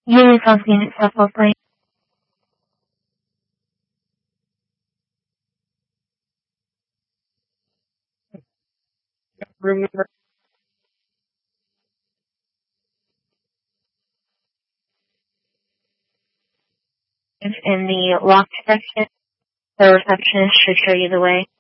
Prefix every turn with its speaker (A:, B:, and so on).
A: Uniform unit support plane.
B: Room number.
A: In the locked section, the receptionist should show you the way.